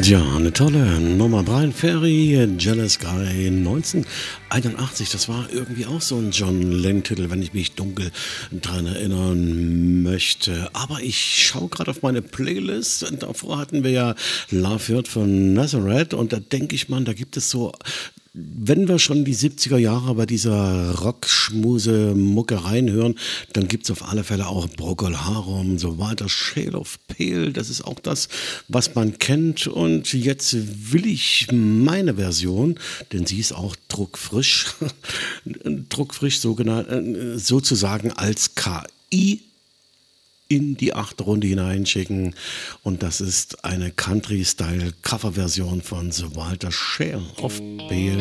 Ja, eine tolle Nummer. Brian Ferry, Jealous Guy 1981. Das war irgendwie auch so ein John Lennon-Titel, wenn ich mich dunkel dran erinnern möchte. Aber ich schaue gerade auf meine Playlist und davor hatten wir ja Love Hurt von Nazareth und da denke ich mal, da gibt es so, wenn wir schon die 70er Jahre bei dieser Rockschmuse-Mucke reinhören, dann gibt es auf alle Fälle auch Procol Harum und so weiter. Shade of Pale, das ist auch das, was man kennt. Und jetzt will ich meine Version, denn sie ist auch druckfrisch, druckfrisch sozusagen als KI in die 8. Runde hineinschicken. Und das ist eine Country-Style-Coverversion von The Walter Shade of Pale.